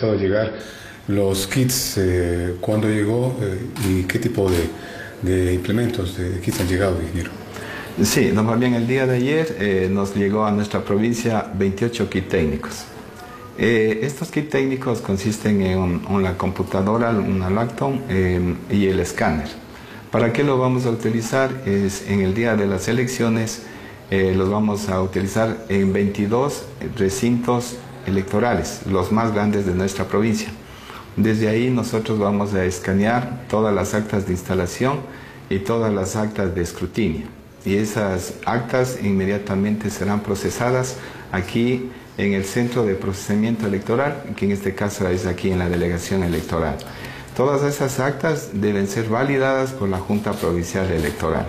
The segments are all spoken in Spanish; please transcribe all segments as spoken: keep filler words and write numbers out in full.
empezado a llegar los kits, eh, cuándo llegó eh, y qué tipo de, de implementos, de kits han llegado, ingeniero. Sí, no, más bien el día de ayer eh, nos llegó a nuestra provincia veintiocho kits técnicos. Eh, estos kits técnicos consisten en un, una computadora, una laptop eh, y el escáner. ¿Para qué lo vamos a utilizar? Es en el día de las elecciones eh, los vamos a utilizar en veintidós recintos electorales, los más grandes de nuestra provincia. Desde ahí nosotros vamos a escanear todas las actas de instalación y todas las actas de escrutinio. Y esas actas inmediatamente serán procesadas aquí en el Centro de Procesamiento Electoral, que en este caso es aquí en la Delegación Electoral. Todas esas actas deben ser validadas por la Junta Provincial Electoral.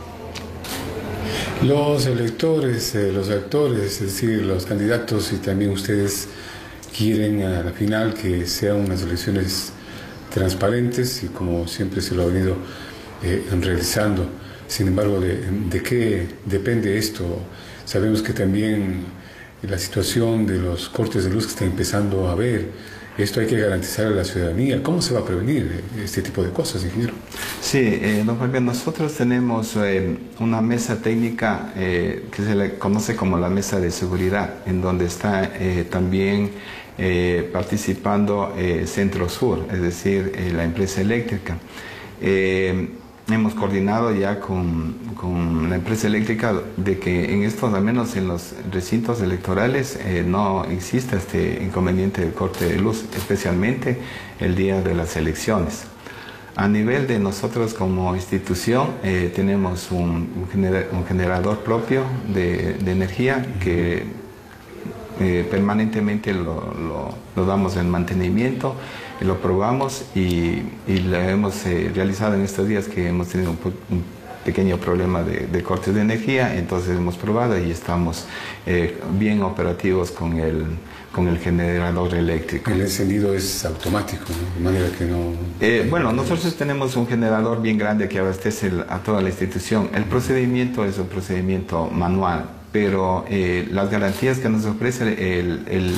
Los electores, eh, los actores, es decir, los candidatos y también ustedes quieren a la final que sean unas elecciones transparentes y como siempre se lo ha venido eh, realizando. Sin embargo, ¿de, de qué depende esto? Sabemos que también la situación de los cortes de luz que está empezando a ver, esto hay que garantizar a la ciudadanía. ¿Cómo se va a prevenir este tipo de cosas, ingeniero? Sí, eh, don Fabián, nosotros tenemos eh, una mesa técnica eh, que se le conoce como la mesa de seguridad, en donde está eh, también eh, participando eh, Centro Sur, es decir, eh, la empresa eléctrica. Eh, Hemos coordinado ya con, con la empresa eléctrica de que en estos, al menos en los recintos electorales, eh, no exista este inconveniente del corte de luz, especialmente el día de las elecciones. A nivel de nosotros como institución, eh, tenemos un, un, genera, un generador propio de, de energía que eh, permanentemente lo, lo, lo damos en mantenimiento, lo probamos y, y lo hemos eh, realizado en estos días que hemos tenido un, un pequeño problema de, de cortes de energía, entonces hemos probado y estamos eh, bien operativos con el, con el generador eléctrico. El encendido es automático, ¿no? De manera que no... Eh, bueno, nosotros tenemos un generador bien grande que abastece el, a toda la institución. El procedimiento es un procedimiento manual, pero eh, las garantías que nos ofrece el, el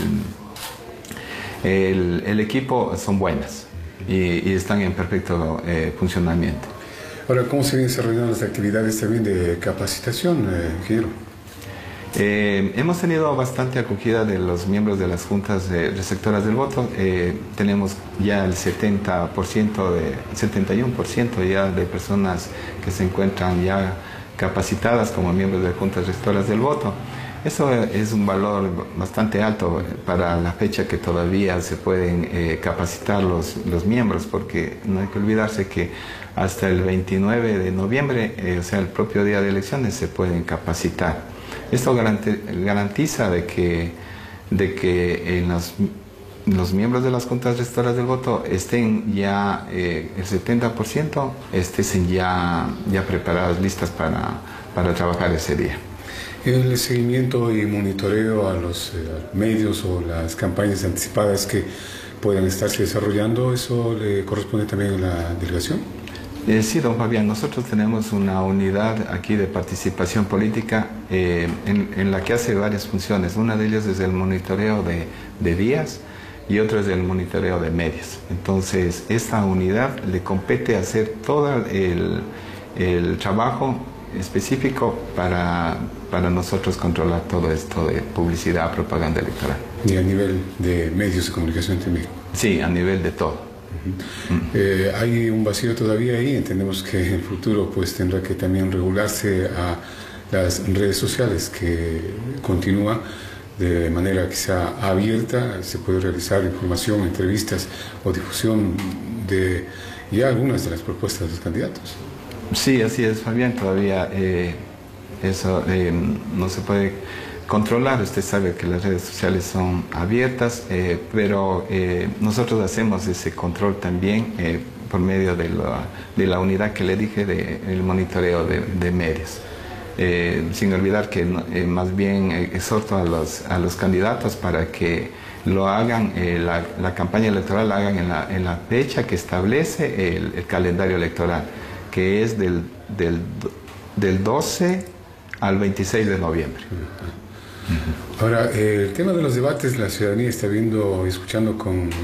El, el equipo son buenas y, y están en perfecto eh, funcionamiento. Ahora, ¿cómo se vienen desarrollando las actividades también de capacitación, eh, ingeniero? Eh, hemos tenido bastante acogida de los miembros de las juntas de receptoras del voto. Eh, tenemos ya el setenta por ciento, de, setenta y uno por ciento ya de personas que se encuentran ya capacitadas como miembros de juntas receptoras del voto. Eso es un valor bastante alto para la fecha que todavía se pueden eh, capacitar los, los miembros, porque no hay que olvidarse que hasta el veintinueve de noviembre, eh, o sea, el propio día de elecciones, se pueden capacitar. Esto garantiza de que, de que en los, los miembros de las juntas receptoras del voto estén ya, eh, el setenta por ciento estén ya, ya preparadas, listas para, para trabajar ese día. El seguimiento y monitoreo a los eh, medios o las campañas anticipadas que puedan estarse desarrollando, ¿eso le corresponde también a la delegación? Eh, sí, don Fabián, nosotros tenemos una unidad aquí de participación política eh, en, en la que hace varias funciones. Una de ellas es el monitoreo de, de días y otra es el monitoreo de medios. Entonces, esta unidad le compete hacer todo el, el trabajo específico para, para nosotros controlar todo esto de publicidad, propaganda electoral. Y a nivel de medios de comunicación también. Sí, a nivel de todo. Uh-huh. mm. eh, hay un vacío todavía ahí, entendemos que en el futuro pues tendrá que también regularse a las redes sociales, que continúa de manera quizá abierta, se puede realizar información, entrevistas o difusión de ya algunas de las propuestas de los candidatos. Sí, así es, Fabián, todavía eh, eso eh, no se puede controlar. Usted sabe que las redes sociales son abiertas, eh, pero eh, nosotros hacemos ese control también eh, por medio de la, de la unidad que le dije del monitoreo de, de medios. Eh, sin olvidar que eh, más bien eh, exhorto a los, a los candidatos para que lo hagan, eh, la, la campaña electoral la hagan en la, en la fecha que establece el, el calendario electoral, que es del, del, del doce al veintiséis de noviembre. Ahora, el tema de los debates, la ciudadanía está viendo y escuchando con